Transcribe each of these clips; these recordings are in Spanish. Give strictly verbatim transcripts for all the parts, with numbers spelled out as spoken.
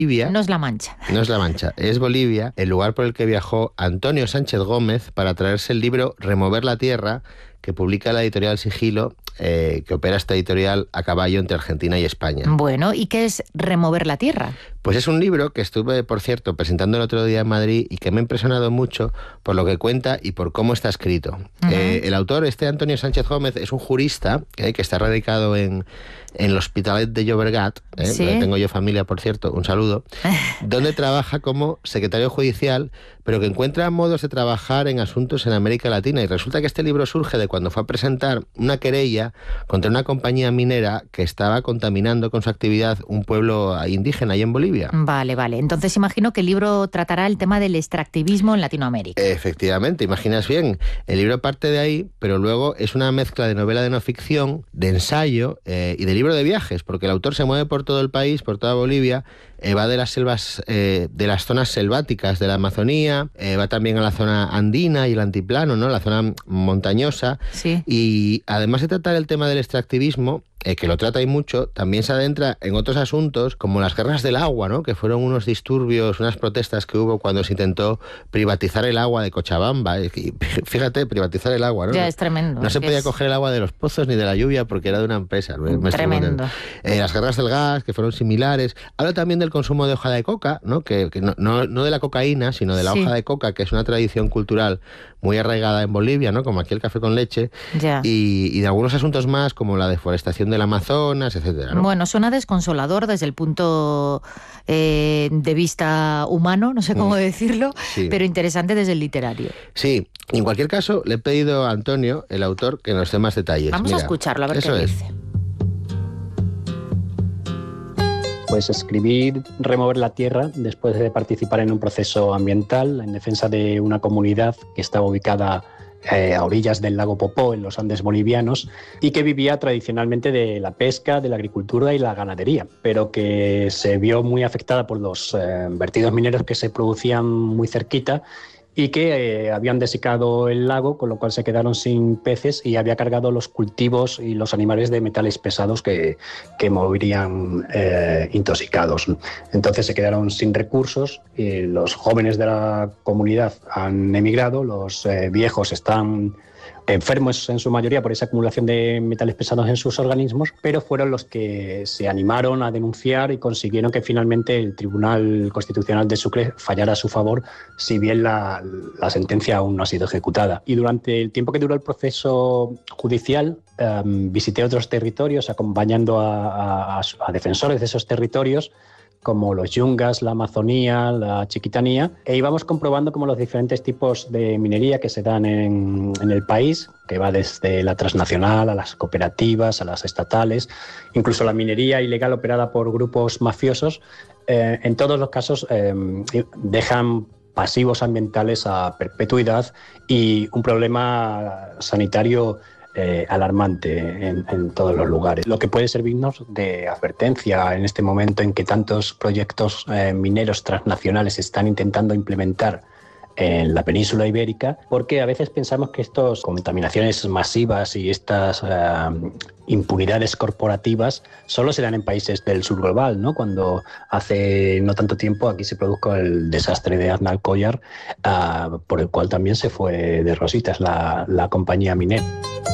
No es La Mancha. No es La Mancha, es Bolivia, el lugar por el que viajó Antonio Sánchez Gómez para traerse el libro Remover la Tierra, que publica la editorial Sigilo, eh, que opera esta editorial a caballo entre Argentina y España. Bueno, ¿y qué es Remover la Tierra? Pues es un libro que estuve, por cierto, presentando el otro día en Madrid y que me ha impresionado mucho por lo que cuenta y por cómo está escrito. Uh-huh. Eh, el autor, este Antonio Sánchez Gómez, es un jurista eh, que está radicado en, en el Hospitalet de Llobregat, eh, ¿Sí? donde tengo yo familia, por cierto, un saludo, donde trabaja como secretario judicial, pero que encuentra modos de trabajar en asuntos en América Latina. Y resulta que este libro surge de cuando fue a presentar una querella contra una compañía minera que estaba contaminando con su actividad un pueblo indígena ahí en Bolivia. Vale, vale. Entonces imagino que el libro tratará el tema del extractivismo en Latinoamérica. Efectivamente, imaginas bien. El libro parte de ahí, pero luego es una mezcla de novela de no ficción, de ensayo eh, y de libro de viajes, porque el autor se mueve por todo el país, por toda Bolivia, eh, va de las selvas, eh, de las zonas selváticas de la Amazonía, eh, va también a la zona andina y el altiplano, ¿no? La zona montañosa. Sí. Y además de tratar el tema del extractivismo, Eh, que lo trata y mucho, también se adentra en otros asuntos como las guerras del agua, ¿no? Que fueron unos disturbios, unas protestas que hubo cuando se intentó privatizar el agua de Cochabamba. Y fíjate, privatizar el agua, ¿no? Ya es tremendo. No se podía es... coger el agua de los pozos ni de la lluvia porque era de una empresa. ¿No? Tremendo. Eh, las guerras del gas, que fueron similares. Habla también del consumo de hoja de coca, ¿no? Que, que no, no, no de la cocaína, sino de la sí. hoja de coca, que es una tradición cultural muy arraigada en Bolivia, ¿no? Como aquí el café con leche. Ya. Y, y de algunos asuntos más, como la deforestación del Amazonas, etcétera, ¿no? Bueno, suena desconsolador desde el punto eh, de vista humano, no sé cómo mm. decirlo, sí. pero interesante desde el literario. Sí, en cualquier caso, le he pedido a Antonio, el autor, que nos dé más detalles. Vamos Mira, a escucharlo, a ver eso qué es. dice. Pues escribir Remover la Tierra después de participar en un proceso ambiental en defensa de una comunidad que estaba ubicada eh, a orillas del lago Popó, en los Andes bolivianos, y que vivía tradicionalmente de la pesca, de la agricultura y la ganadería, pero que se vio muy afectada por los eh, vertidos mineros que se producían muy cerquita y que eh, habían desecado el lago, con lo cual se quedaron sin peces y había cargado los cultivos y los animales de metales pesados que, que morirían eh, intoxicados. Entonces se quedaron sin recursos y los jóvenes de la comunidad han emigrado, los eh, viejos están enfermos en su mayoría por esa acumulación de metales pesados en sus organismos, pero fueron los que se animaron a denunciar y consiguieron que finalmente el Tribunal Constitucional de Sucre fallara a su favor, si bien la, la sentencia aún no ha sido ejecutada. Y durante el tiempo que duró el proceso judicial, eh, visité otros territorios acompañando a, a, a defensores de esos territorios, como los Yungas, la Amazonía, la Chiquitanía, e íbamos comprobando como los diferentes tipos de minería que se dan en, en el país, que va desde la transnacional a las cooperativas, a las estatales, incluso la minería ilegal operada por grupos mafiosos, eh, en todos los casos eh, dejan pasivos ambientales a perpetuidad y un problema sanitario Eh, alarmante en, en todos los lugares, lo que puede servirnos de advertencia en este momento en que tantos proyectos eh, mineros transnacionales están intentando implementar en la península ibérica, porque a veces pensamos que estas contaminaciones masivas y estas eh, impunidades corporativas solo se dan en países del sur global, ¿no? Cuando hace no tanto tiempo aquí se produjo el desastre de Aznalcóllar, uh, por el cual también se fue de rositas la, la compañía minera.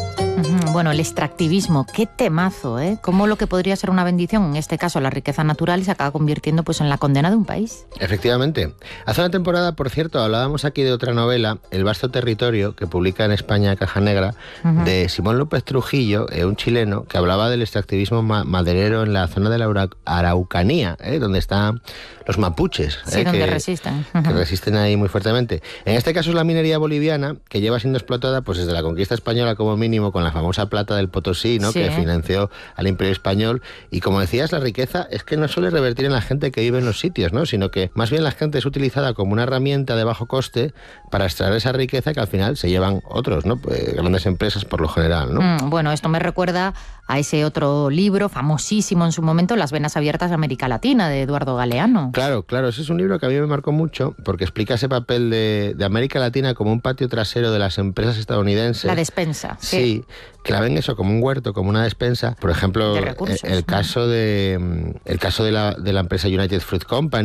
Bueno, el extractivismo, qué temazo, ¿eh? Cómo lo que podría ser una bendición, en este caso la riqueza natural, se acaba convirtiendo pues en la condena de un país. Efectivamente. Hace una temporada, por cierto, hablábamos aquí de otra novela, El vasto territorio, que publica en España Caja Negra, uh-huh. de Simón López Trujillo, eh, un chileno, que hablaba del extractivismo ma- maderero en la zona de la Araucanía, eh, donde están los mapuches. Sí, eh, donde que, resisten. Uh-huh. Que resisten ahí muy fuertemente. En este caso es la minería boliviana, que lleva siendo explotada pues desde la conquista española como mínimo, con la famosa plata del Potosí, ¿no? Sí. Que financió al Imperio Español. Y como decías, la riqueza es que no suele revertir en la gente que vive en los sitios, ¿no? Sino que más bien la gente es utilizada como una herramienta de bajo coste para extraer esa riqueza que al final se llevan otros, ¿no? Pues grandes empresas por lo general, ¿no? Mm, bueno, esto me recuerda a ese otro libro famosísimo en su momento, Las venas abiertas de América Latina, de Eduardo Galeano. Claro, claro, ese es un libro que a mí me marcó mucho porque explica ese papel de, de América Latina como un patio trasero de las empresas estadounidenses. La despensa. Sí, sí. que la ven eso como un huerto, como una despensa. Por ejemplo, de recursos, el, el caso de el caso de la, de la empresa United Fruit Company,